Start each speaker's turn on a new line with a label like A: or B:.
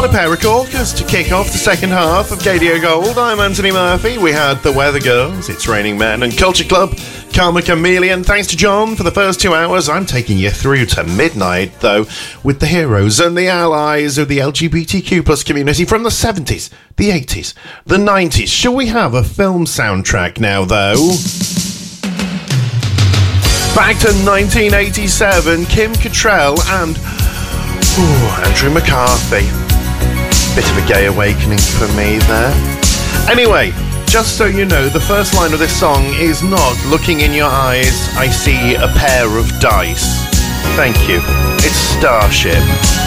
A: a pair of corkers to kick off the second half of KDO Gold. I'm Anthony Murphy. We had The Weather Girls, It's Raining Men, and Culture Club, Karma Chameleon. Thanks to John for the first 2 hours. I'm taking you through to midnight, though, with the heroes and the allies of the LGBTQ plus community from the 70s, the 80s, the 90s. Shall we have a film soundtrack now, though? Back to 1987, Kim Cattrall and Andrew McCarthy. Bit of a gay awakening for me there. Anyway, just so you know, the first line of this song is not "Looking in your eyes, I see a pair of dice." Thank you. It's Starship.